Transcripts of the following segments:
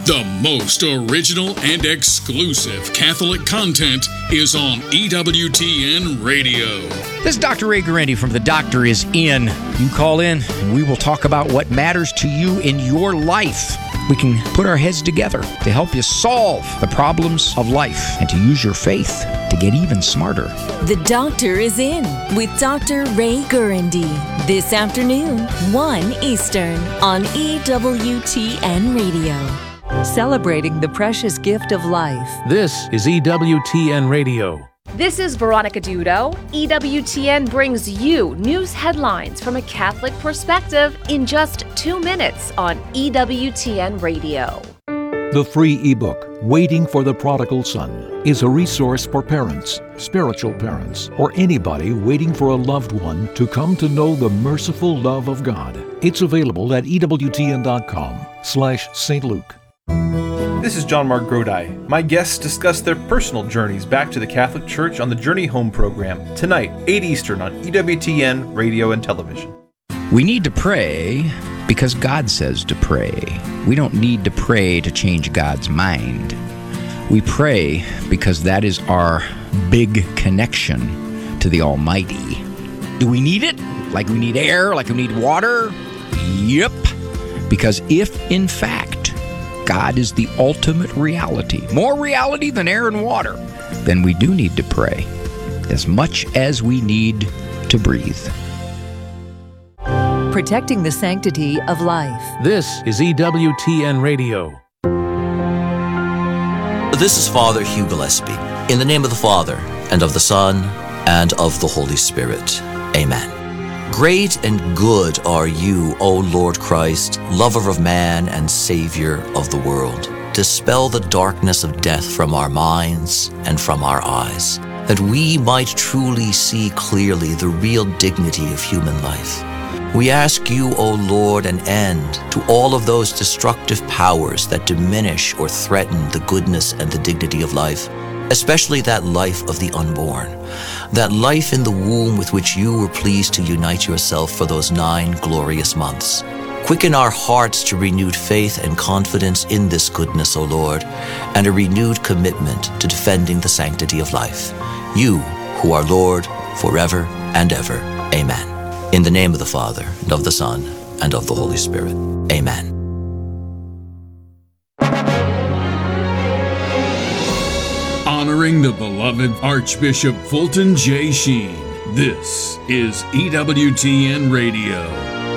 The most original and exclusive Catholic content is on EWTN Radio. This is Dr. Ray Guarendi from The Doctor Is In. You call in and we will talk about what matters to you in your life. We can put our heads together to help you solve the problems of life and to use your faith to get even smarter. The Doctor Is In with Dr. Ray Guarendi. This afternoon, 1 Eastern on EWTN Radio. Celebrating the precious gift of life. This is EWTN Radio. This is Veronica Dudo. EWTN brings you news headlines from a Catholic perspective in just 2 minutes on EWTN Radio. The free ebook, Waiting for the Prodigal Son, is a resource for parents, spiritual parents, or anybody waiting for a loved one to come to know the merciful love of God. It's available at EWTN.com/St. Luke. This is John Mark Grodi. My guests discuss their personal journeys back to the Catholic Church on the Journey Home program, tonight, 8 Eastern on EWTN Radio and Television. We need to pray because God says to pray. We don't need to pray to change God's mind. We pray because that is our big connection to the Almighty. Do we need it? Like we need air? Like we need water? Yep. Because if, in fact, God is the ultimate reality, more reality than air and water, then we do need to pray as much as we need to breathe. Protecting the sanctity of life. This is EWTN Radio. This is Father Hugh Gillespie. In the name of the Father, and of the Son, and of the Holy Spirit. Amen. Great and good are you, O Lord Christ, lover of man and Savior of the world. Dispel the darkness of death from our minds and from our eyes, that we might truly see clearly the real dignity of human life. We ask you, O Lord, an end to all of those destructive powers that diminish or threaten the goodness and the dignity of life, especially that life of the unborn, that life in the womb with which you were pleased to unite yourself for those 9 glorious months. Quicken our hearts to renewed faith and confidence in this goodness, O Lord, and a renewed commitment to defending the sanctity of life. You, who are Lord forever and ever. Amen. In the name of the Father, and of the Son, and of the Holy Spirit. Amen. Honoring the beloved Archbishop Fulton J. Sheen. This is EWTN Radio.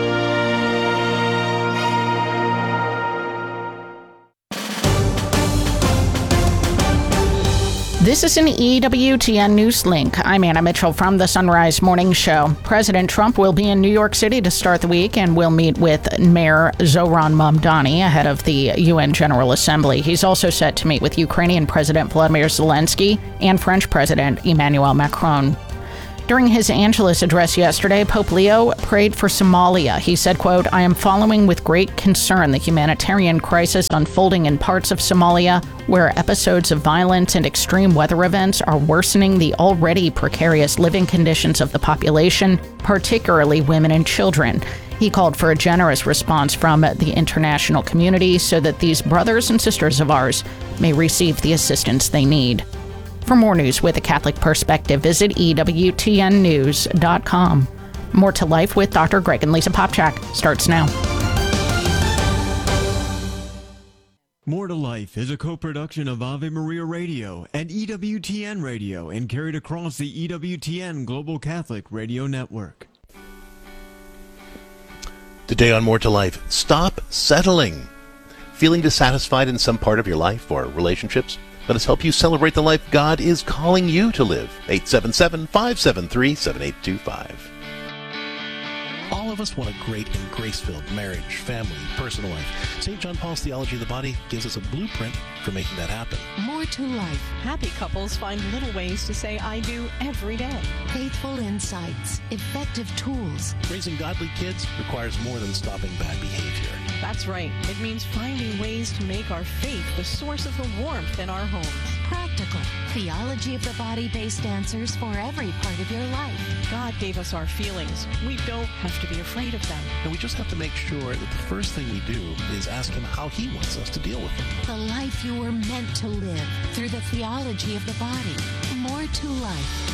This is an EWTN News Link. I'm Anna Mitchell from the Sunrise Morning Show. President Trump will be in New York City to start the week and will meet with Mayor Zohran Mamdani ahead of the UN General Assembly. He's also set to meet with Ukrainian President Vladimir Zelensky and French President Emmanuel Macron. During his Angelus address yesterday, Pope Leo prayed for Somalia. He said, quote, "I am following with great concern the humanitarian crisis unfolding in parts of Somalia, where episodes of violence and extreme weather events are worsening the already precarious living conditions of the population, particularly women and children." He called for a generous response from the international community so that these brothers and sisters of ours may receive the assistance they need. For more news with a Catholic perspective, visit EWTNnews.com. More to Life with Dr. Greg and Lisa Popchak starts now. More to Life is a co-production of Ave Maria Radio and EWTN Radio and carried across the EWTN Global Catholic Radio Network. Today on More to Life, stop settling. Feeling dissatisfied in some part of your life or relationships? Let us help you celebrate the life God is calling you to live. 877-573-7825. All of us want a great and grace-filled marriage, family, personal life. St. John Paul's Theology of the Body gives us a blueprint for making that happen. More to Life. Happy couples find little ways to say I do every day. Faithful insights, effective tools. Raising godly kids requires more than stopping bad behavior. That's right. It means finding ways to make our faith the source of the warmth in our homes. practical, theology of the body-based answers for every part of your life. God gave us our feelings. We don't have to be afraid of them. And we just have to make sure that the first thing we do is ask him how he wants us to deal with them. The life you were meant to live through the theology of the body. More to life.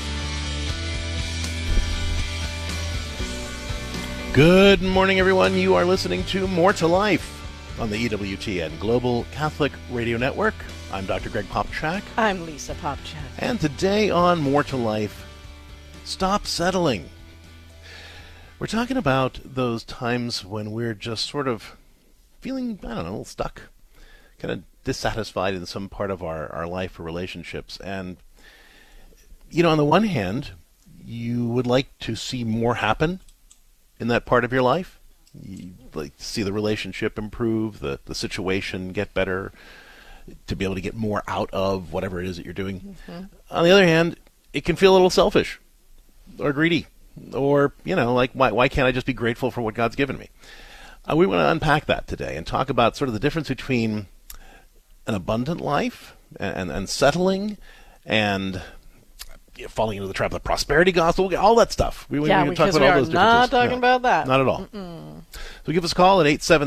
Good morning, everyone. You are listening to More to Life on the EWTN Global Catholic Radio Network. I'm Dr. Greg Popchak. I'm Lisa Popchak. And today on More to Life, stop settling. We're talking about those times when we're just sort of feeling, I don't know, a little stuck, kind of dissatisfied in some part of our life or relationships. And, you know, on the one hand, you would like to see more happen in that part of your life. You'd like to see the relationship improve, the situation get better, to be able to get more out of whatever it is that you're doing. Mm-hmm. On the other hand, it can feel a little selfish or greedy, or, you know, like, why can't I just be grateful for what God's given me? We want to unpack that today and talk about sort of the difference between an abundant life and settling and falling into the trap of the prosperity gospel, all that stuff. We can talk about all those different things. Not talking about that. Not at all. So give us a call at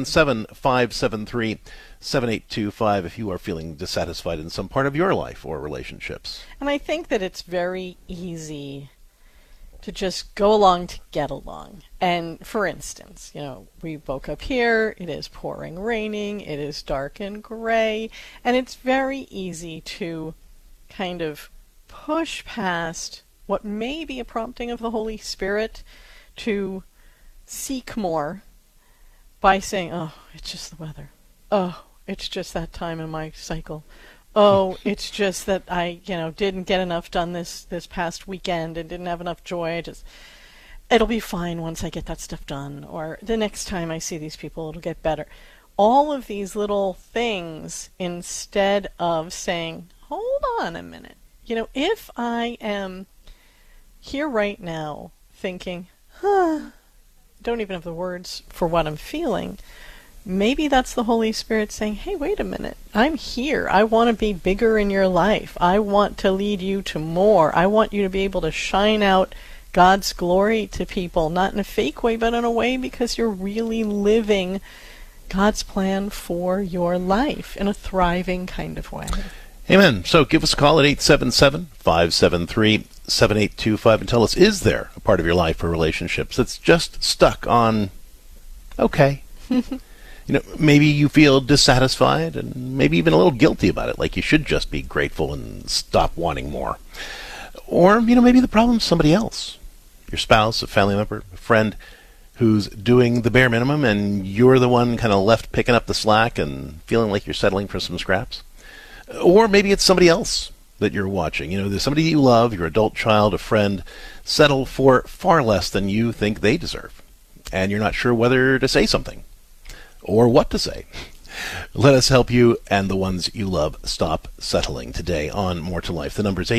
877-573-7825 if you are feeling dissatisfied in some part of your life or relationships. And I think that it's very easy to just go along to get along. And for instance, you know, we woke up here, it is pouring raining, it is dark and gray, and it's very easy to kind of push past what may be a prompting of the Holy Spirit to seek more by saying, oh, it's just the weather. Oh, it's just that time in my cycle. Oh, it's just that I, didn't get enough done this past weekend and didn't have enough joy. It'll be fine once I get that stuff done. Or the next time I see these people, it'll get better. All of these little things, instead of saying, hold on a minute. If I am here right now thinking, don't even have the words for what I'm feeling, maybe that's the Holy Spirit saying, hey, wait a minute, I'm here. I want to be bigger in your life. I want to lead you to more. I want you to be able to shine out God's glory to people, not in a fake way, but in a way because you're really living God's plan for your life in a thriving kind of way. Amen. So give us a call at 877-573-7825 and tell us, is there a part of your life or relationships that's just stuck on okay? Maybe you feel dissatisfied and maybe even a little guilty about it, like you should just be grateful and stop wanting more. Or, maybe the problem's somebody else, your spouse, a family member, a friend who's doing the bare minimum and you're the one kind of left picking up the slack and feeling like you're settling for some scraps. Or maybe it's somebody else that you're watching. There's somebody you love, your adult child, a friend, settle for far less than you think they deserve. And you're not sure whether to say something or what to say. Let us help you and the ones you love stop settling today on More to Life. The number is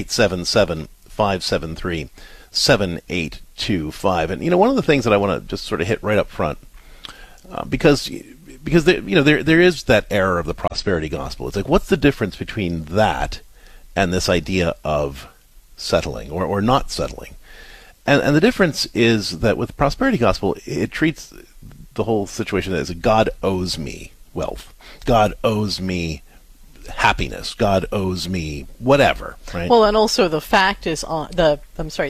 877-573-7825. And, one of the things that I want to just sort of hit right up front, because there is that error of the prosperity gospel. It's like, what's the difference between that and this idea of settling or not settling? And the difference is that with the prosperity gospel, it treats the whole situation as God owes me wealth. God owes me happiness. God owes me whatever, right? Well, and also the fact is on the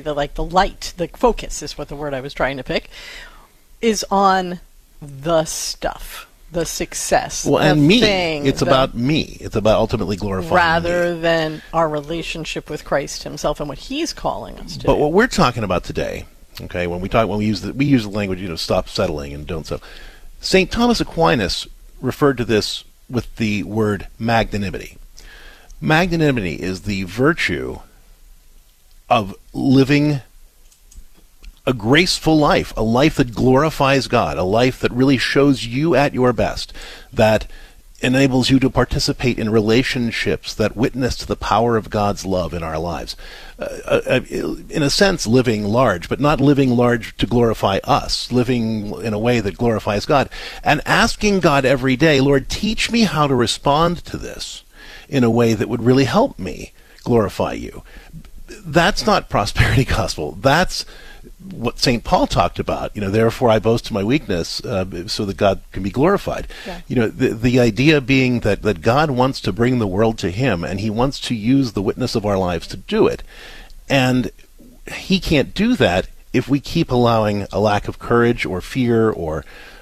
focus is what the word I was trying to pick, is on the stuff. The success. Well, and me. It's about me. It's about ultimately glorifying rather me. Than our relationship with Christ himself and what he's calling us to. But what we're talking about today, okay, when we use the language, stop settling and don't settle. St. Thomas Aquinas referred to this with the word magnanimity. Magnanimity is the virtue of living a graceful life, a life that glorifies God, a life that really shows you at your best, that enables you to participate in relationships that witness to the power of God's love in our lives. In a sense, living large, but not living large to glorify us, living in a way that glorifies God, and asking God every day, Lord, teach me how to respond to this. in a way that would really help me glorify you. That's not prosperity gospel. That's what St. Paul talked about. Therefore I boast in my weakness, so that God can be glorified. Yeah. The idea being that God wants to bring the world to him, and he wants to use the witness of our lives to do it. And he can't do that if we keep allowing a lack of courage or fear or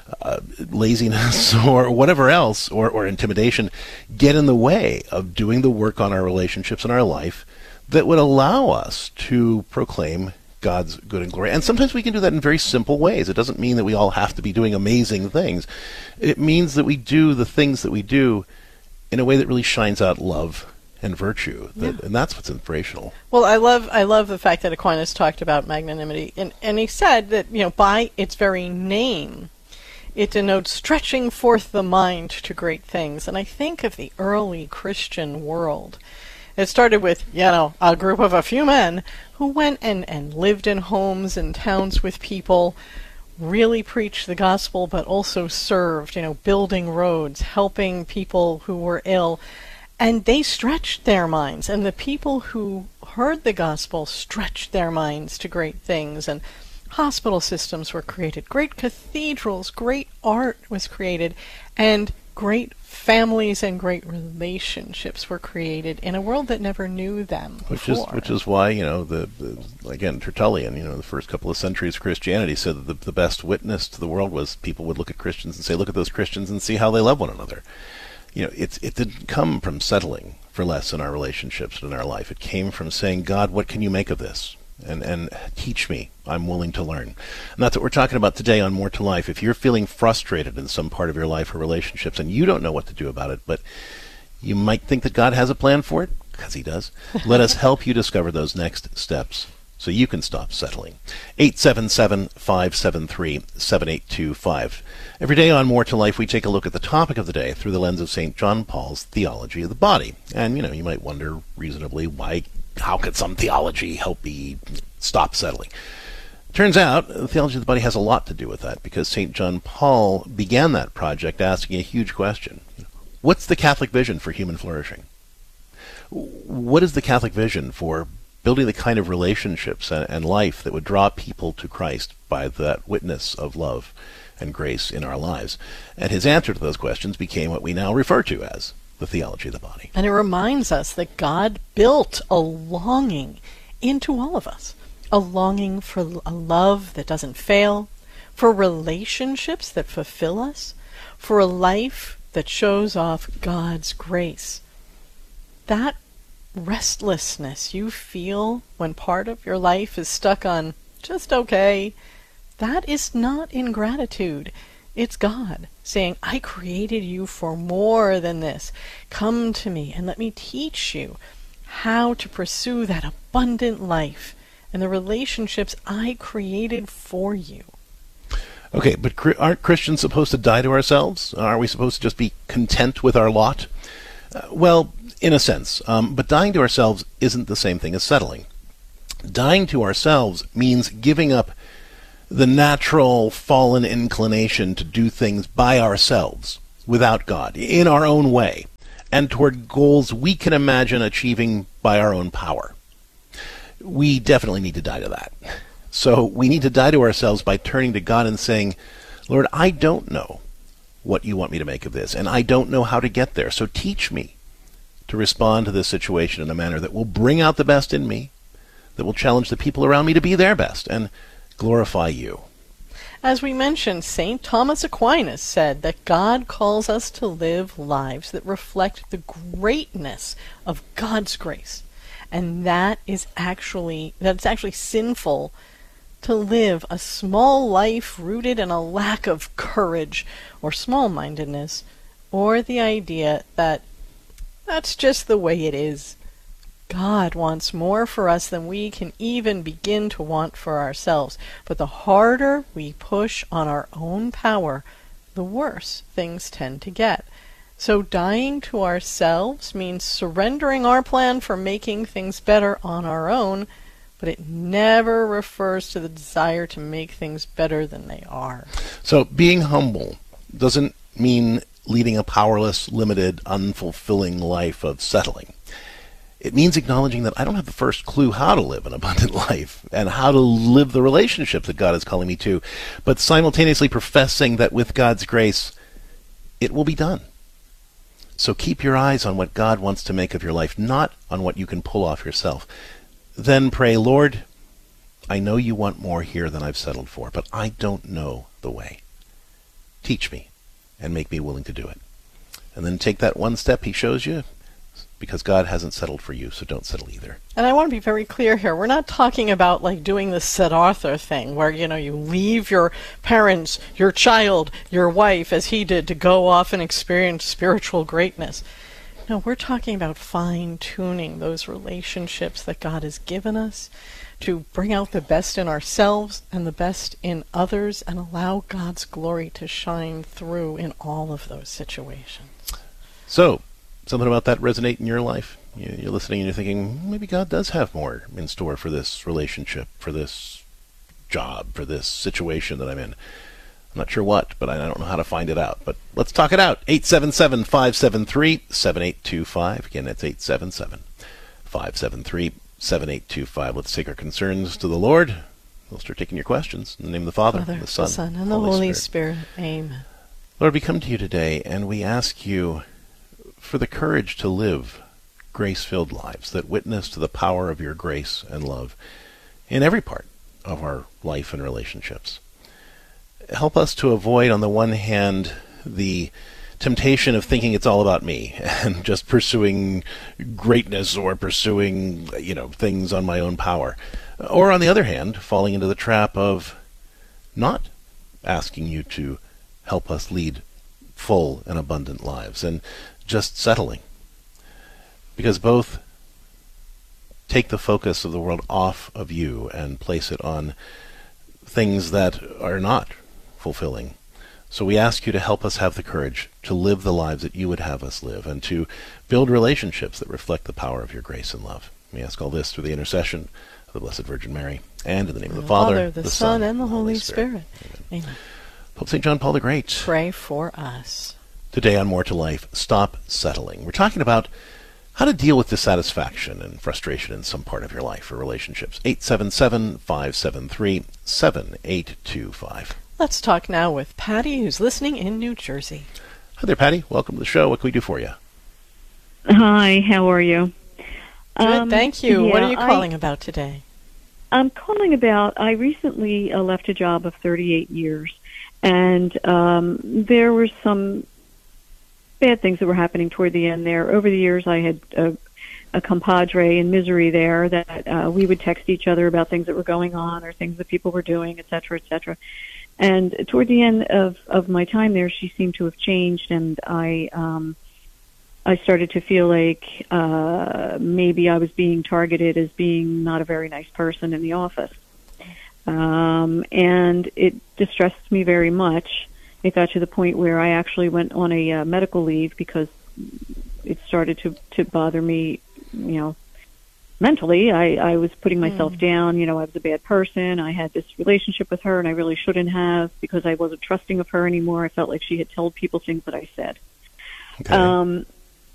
laziness or whatever else, or intimidation, get in the way of doing the work on our relationships in our life that would allow us to proclaim God's good and glory. And sometimes we can do that in very simple ways. It doesn't mean that we all have to be doing amazing things. It means that we do the things that we do in a way that really shines out love and virtue, and that's what's inspirational. Well, I love the fact that Aquinas talked about magnanimity, and he said that by its very name, it denotes stretching forth the mind to great things. And I think of the early Christian world. It started with a group of a few men who went and lived in homes and towns with people, really preached the gospel, but also served, building roads, helping people who were ill. And they stretched their minds, and the people who heard the gospel stretched their minds to great things, and hospital systems were created, great cathedrals, great art was created, and great families and great relationships were created in a world that never knew them before. Which is why, again, Tertullian, the first couple of centuries of Christianity said that the best witness to the world was people would look at Christians and say, look at those Christians and see how they love one another. It didn't come from settling for less in our relationships and in our life. It came from saying, God, what can you make of this? And teach me. I'm willing to learn. And that's what we're talking about today on More to Life. If you're feeling frustrated in some part of your life or relationships and you don't know what to do about it, but you might think that God has a plan for it, because he does, let us help you discover those next steps so you can stop settling. 877-573-7825. Every day on More to Life, we take a look at the topic of the day through the lens of St. John Paul's theology of the body. And, you might wonder reasonably, how could some theology help me stop settling? Turns out, the theology of the body has a lot to do with that, because St. John Paul began that project asking a huge question. What's the Catholic vision for human flourishing? What is the Catholic vision for building the kind of relationships and life that would draw people to Christ by that witness of love and grace in our lives? And his answer to those questions became what we now refer to as the theology of the body. And it reminds us that God built a longing into all of us, a longing for a love that doesn't fail, for relationships that fulfill us, for a life that shows off God's grace. That restlessness you feel when part of your life is stuck on just okay, that is not ingratitude. It's God saying, I created you for more than this. Come to me and let me teach you how to pursue that abundant life and the relationships I created for you. Okay, but aren't Christians supposed to die to ourselves? Are we supposed to just be content with our lot? Well, in a sense, but dying to ourselves isn't the same thing as settling. Dying to ourselves means giving up the natural fallen inclination to do things by ourselves, without God, in our own way, and toward goals we can imagine achieving by our own power. We definitely need to die to that. So we need to die to ourselves by turning to God and saying, Lord, I don't know what you want me to make of this, and I don't know how to get there, so teach me to respond to this situation in a manner that will bring out the best in me, that will challenge the people around me to be their best, and glorify you. As we mentioned, St. Thomas Aquinas said that God calls us to live lives that reflect the greatness of God's grace. And that's actually sinful to live a small life rooted in a lack of courage or small-mindedness, or the idea that that's just the way it is. God wants more for us than we can even begin to want for ourselves. But the harder we push on our own power, the worse things tend to get. So dying to ourselves means surrendering our plan for making things better on our own, but it never refers to the desire to make things better than they are. So being humble doesn't mean leading a powerless, limited, unfulfilling life of settling. It means acknowledging that I don't have the first clue how to live an abundant life and how to live the relationships that God is calling me to, but simultaneously professing that with God's grace, it will be done. So keep your eyes on what God wants to make of your life, not on what you can pull off yourself. Then pray, Lord, I know you want more here than I've settled for, but I don't know the way. Teach me and make me willing to do it. And then take that one step he shows you, because God hasn't settled for you, so don't settle either. And I want to be very clear here. We're not talking about like doing the Sid Arthur thing where, you leave your parents, your child, your wife, as he did, to go off and experience spiritual greatness. No, we're talking about fine-tuning those relationships that God has given us to bring out the best in ourselves and the best in others and allow God's glory to shine through in all of those situations. So, something about that resonate in your life? You're listening and you're thinking, maybe God does have more in store for this relationship, for this job, for this situation that I'm in. I'm not sure what, but I don't know how to find it out. But let's talk it out. 877-573-7825. Again, that's 877-573-7825. Let's take our concerns to the Lord. We'll start taking your questions. In the name of the Father, the Son, and the Holy Spirit. Amen. Lord, we come to you today and we ask you for the courage to live grace-filled lives that witness to the power of your grace and love in every part of our life and relationships. Help us to avoid, on the one hand, the temptation of thinking it's all about me and just pursuing greatness or pursuing, things on my own power. Or, on the other hand, falling into the trap of not asking you to help us lead full and abundant lives and just settling. Because both take the focus of the world off of you and place it on things that are not fulfilling. So we ask you to help us have the courage to live the lives that you would have us live and to build relationships that reflect the power of your grace and love. We ask all this through the intercession of the Blessed Virgin Mary and in the name of the Father, the Son, and the Holy Spirit. Amen. Pope St. John Paul the Great. Pray for us. Today on More to Life, Stop Settling. We're talking about how to deal with dissatisfaction and frustration in some part of your life or relationships. 877-573-7825. Let's talk now with Patty, who's listening in New Jersey. Hi there, Patty. Welcome to the show. What can we do for you? Hi, how are you? Good, thank you. What are you calling about today? I'm calling about, I recently left a job of 38 years, and there were some bad things that were happening toward the end there. Over the years, I had a compadre in Misery there that we would text each other about things that were going on or things that people were doing, et cetera, et cetera. And toward the end of my time there, she seemed to have changed, and I started to feel like maybe I was being targeted as being not a very nice person in the office. And it distressed me very much. It got to the point where I actually went on a medical leave because it started to bother me, mentally. I was putting myself down. I was a bad person. I had this relationship with her, and I really shouldn't have because I wasn't trusting of her anymore. I felt like she had told people things that I said. Okay.